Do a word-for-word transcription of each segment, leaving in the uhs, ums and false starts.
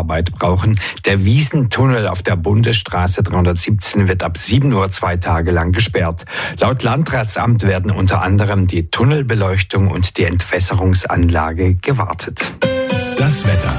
Arbeit brauchen. Der Wiesentunnel auf der Bundesstraße dreihundertsiebzehn wird ab sieben Uhr zwei Tage lang gesperrt. Laut Landratsamt werden unter anderem die Tunnelbeleuchtung und die Entwässerungsanlage gewartet. Das Wetter.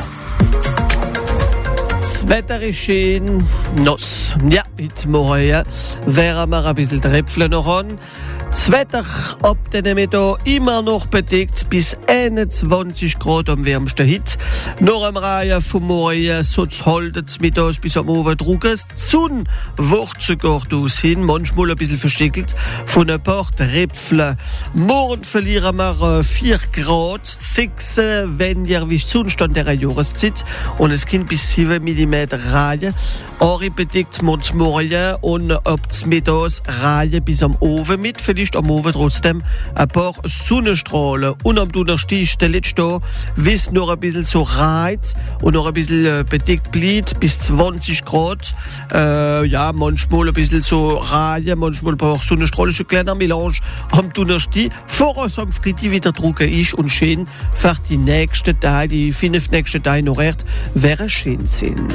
Das Wetter ist schön nass. Ja, heute Morgen wären wir ein bisschen Tröpfchen noch an. Das Wetter ab den Mittag immer noch bedeckt bis einundzwanzig Grad am wärmsten heute. Noch am Reihe vom Morgen soll es halten, mittags bis am Abend drucken. Die Sonne wird sogar draus hin, manchmal ein bisschen versteckelt von ein paar Tröpfchen. Morgen verlieren wir vier Grad, sechs, wenn ihr wie Sonnenstand der Jahreszeit. Und es kann bis sieben Millimeter Reihe. Ari bedeckt morgens morgen und ab des Mittags Reihe bis am Abend mit. Vielleicht am Abend trotzdem ein paar Sonnenstrahlen. Und am Donnerstag ist der letzte Tag, wie es noch ein bisschen so reizt und noch ein bisschen bedeckt bleibt, bis zwanzig Grad. Äh, ja, manchmal ein bisschen so Reihe, manchmal ein paar Sonnenstrahlen, so ein kleiner Melange am Donnerstag. Vor es am Freitag wieder trocken ist und schön für die nächsten Tage, die fünf nächsten Tage noch recht, wäre schön sind.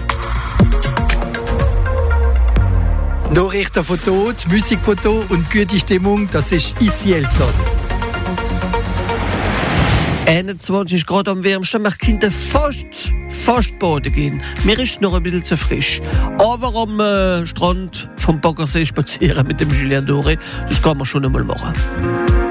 Nachrichten von dort, Musik von dort und gute Stimmung, das ist Ici Elsass. einundzwanzig Grad am wärmsten, wir können fast, fast baden gehen. Mir ist es noch ein bisschen zu frisch. Aber am äh, Strand vom Baggersee spazieren mit dem Julien Doré, das kann man schon einmal machen.